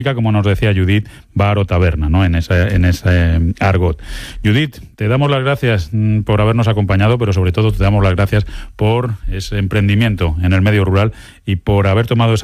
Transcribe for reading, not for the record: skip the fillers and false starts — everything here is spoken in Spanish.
como nos decía Judith, bar o taberna, ¿no? En ese argot. Judith, te damos las gracias por habernos acompañado, pero sobre todo te damos las gracias por ese emprendimiento en el medio rural y por haber tomado esa